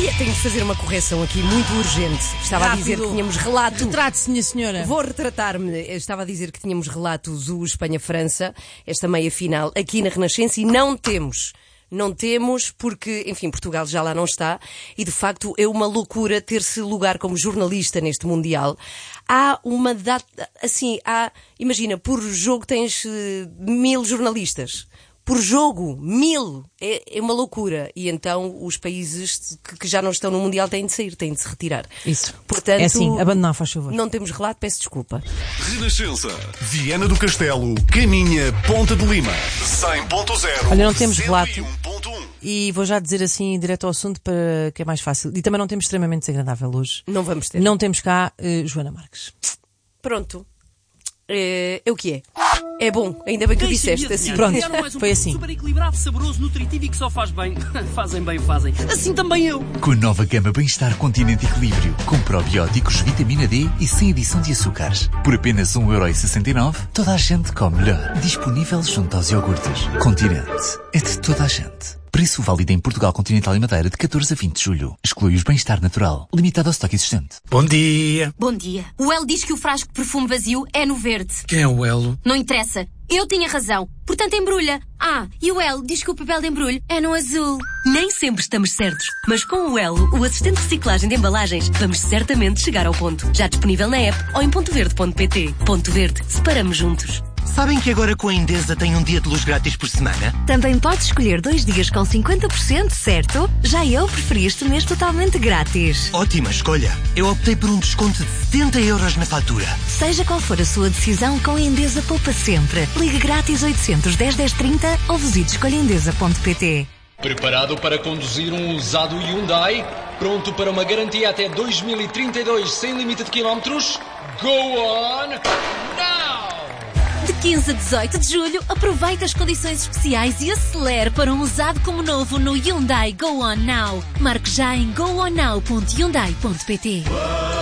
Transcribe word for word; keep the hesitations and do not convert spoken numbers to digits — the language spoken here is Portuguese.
Ai, tenho de fazer uma correção aqui muito urgente. Estava Rápido. a dizer que tínhamos relato. Retrate-se, minha senhora. Vou retratar-me. Eu estava a dizer que tínhamos relatos o Espanha-França, esta meia-final, aqui na Renascença, e não temos. Não temos porque, enfim, Portugal já lá não está e, de facto, é uma loucura ter-se lugar como jornalista neste Mundial. Há uma data, assim, há, imagina, por jogo tens uh, mil jornalistas. Por jogo, mil! É, é uma loucura. E então os países que, que já não estão no Mundial têm de sair, têm de se retirar. Isso. Portanto, é assim, abandonar, faz favor. Não temos relato, peço desculpa. Renascença, Viana do Castelo, Caninha, Ponta de Lima, cem ponto zero. Olha, não temos relato. cento e um ponto um. E vou já dizer assim, direto ao assunto, para que é mais fácil. E também não temos extremamente desagradável hoje. Não vamos ter. Não temos cá uh, Joana Marques. Pronto. É, é o que é. É bom, ainda bem que o disseste assim. Pronto, um foi assim. Super equilibrado, saboroso, nutritivo e que só faz bem. Fazem bem, fazem. Assim também eu. Com a nova gama Bem-Estar Continente Equilíbrio, com probióticos, vitamina D e sem adição de açúcares. Por apenas um euro e sessenta e nove, toda a gente come melhor. Disponível junto aos iogurtes. Continente. É de toda a gente. Preço válido em Portugal Continental e Madeira de catorze a vinte de julho. Exclui os Bem-Estar Natural. Limitado ao estoque existente. Bom dia. Bom dia. O Elo diz que o frasco de perfume vazio é no verde. Quem é o Elo? Não interessa. Eu tinha razão. Portanto, embrulha. Ah, e o Elo diz que o papel de embrulho é no azul. Nem sempre estamos certos, mas com o Elo, o assistente de reciclagem de embalagens, vamos certamente chegar ao ponto. Já disponível na app ou em ponto verde ponto pt. Ponto Verde. Separamos juntos. Sabem que agora com a Endesa tem um dia de luz grátis por semana? Também podes escolher dois dias com cinquenta por cento, certo? Já eu preferi este mês totalmente grátis. Ótima escolha. Eu optei por um desconto de setenta euros na fatura. Seja qual for a sua decisão, com a Endesa poupa sempre. Ligue grátis oitocentos, dez, dez, trinta ou visite escolha endesa ponto pt. Preparado para conduzir um usado Hyundai? Pronto para uma garantia até dois mil e trinta e dois sem limite de quilómetros? Go on now! De quinze a dezoito de julho, aproveite as condições especiais e acelere para um usado como novo no Hyundai Go On Now. Marque já em go on now ponto hyundai ponto pt.